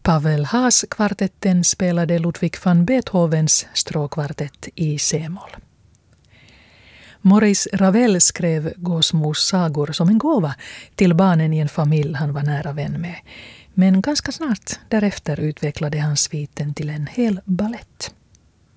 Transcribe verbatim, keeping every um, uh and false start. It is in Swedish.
Pavel Haas-kvartetten spelade Ludwig van Beethovens stråkkvartett i C-moll. Maurice Ravel skrev Gåsmos sagor som en gåva till barnen i en familj han var nära vän med. Men ganska snart därefter utvecklade han sviten till en hel ballett.